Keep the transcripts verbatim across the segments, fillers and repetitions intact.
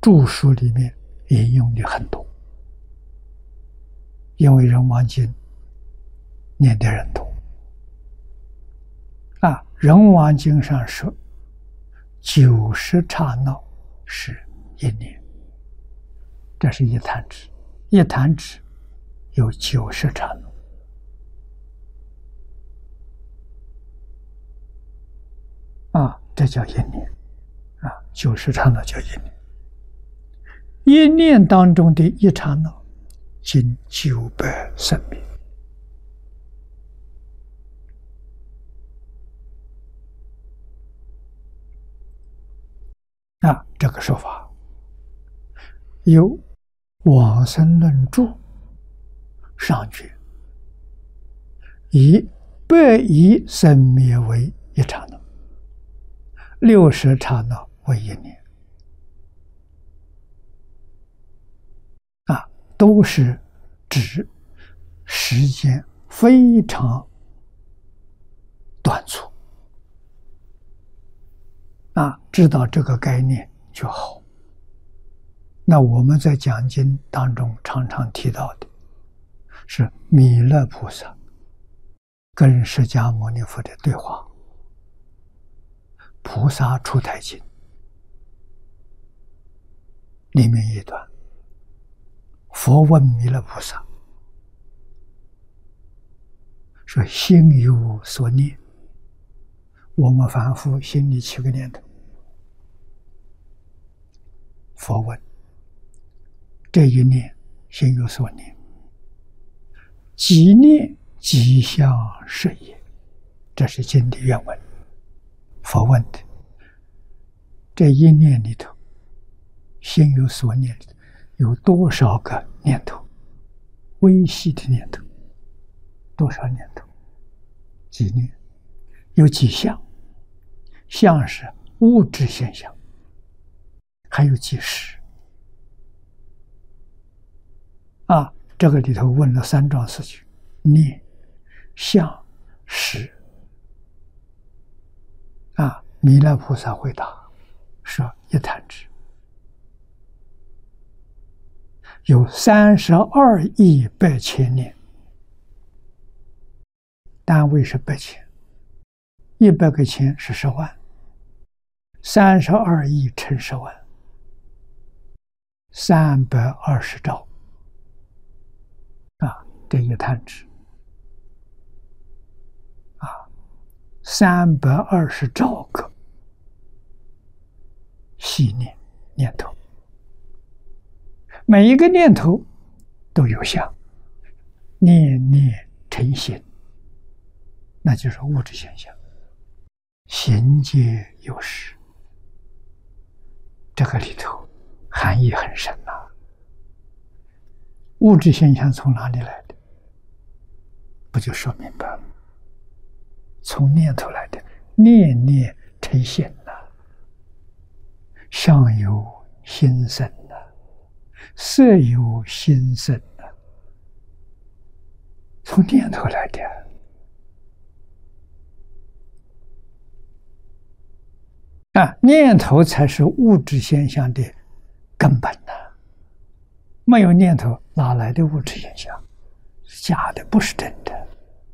著书里面引用的很多，因为人王经念的人多啊。人王经上说，九十刹那是一念，这是一弹指，一弹指有九十刹那啊，这叫一念啊，九十刹那叫一念。一念当中的一刹那，经九百生灭。啊，这个说法有《往生论注》上句，以百亿生灭为一刹那，六十刹那为一年，啊，都是指时间非常短促。啊，知道这个概念就好。那我们在讲经当中常常提到的，是弥勒菩萨跟释迦牟尼佛的对话，《菩萨出胎经》里面一段，佛问弥勒菩萨说：“心有所念。”我们凡夫心里起个念头，佛问：这一念心有所念，即念即相是也。这是经的原文。佛问的这一念里头，心有所念里头有多少个念头？微细的念头，多少念头？几念？有几相？相是物质现象，还有几时？啊，这个里头问了三桩事情：念、相、时。啊，弥勒菩萨回答说：一弹指有三十二亿百千年，单位是百千，一百个千是十万，三十二亿乘十万，三百二十兆。啊，这一弹指啊，三百二十兆个细念念头，每一个念头都有相，念念成形，那就是物质现象。行皆有时，这个里头含义很深呐、啊。物质现象从哪里来的？不就说明白了？从念头来的，念念成形呐、啊，相由心生呐、啊，色由心生呐、啊，从念头来的。啊，念头才是物质现象的根本呐、啊！没有念头，哪来的物质现象？假的，不是真的。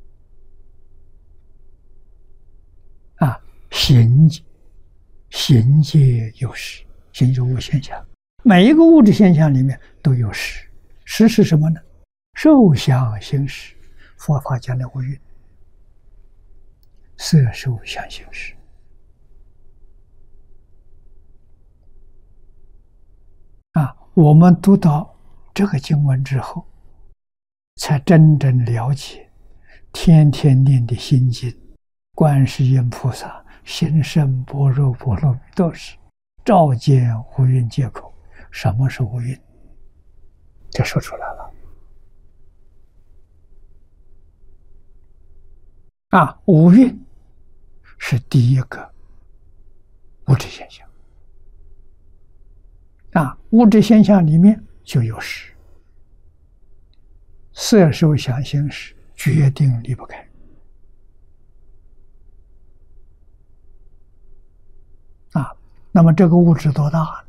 啊，行行皆有时，行就物现象，每一个物质现象里面都有时。时是什么呢？受想行识，佛法讲的无蕴，色受想行识。啊，我们读到这个经文之后，才真正了解天天念的心经，观世音菩萨行深般若波罗蜜多时，照见无蕴皆空。什么是无蕴？这说出来了。啊，无蕴是第一个物质现象。啊，物质现象里面就有识，色受想行识决定离不开。啊，那么这个物质多大？